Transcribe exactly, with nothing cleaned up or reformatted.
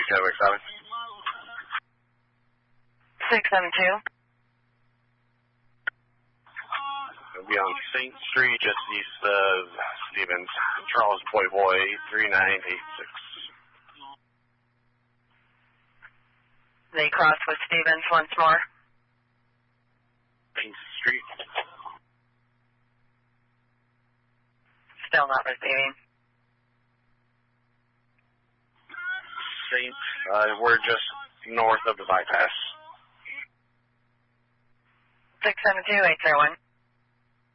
Chadwick seven. six seven two. It'll be on Saint Street, just east of Stevens. Charles Boy Boy, three nine eight six. They cross with Stevens once more. Saint Street. Still not receiving. Saint, uh, we're just north of the bypass. six seven two eight zero one.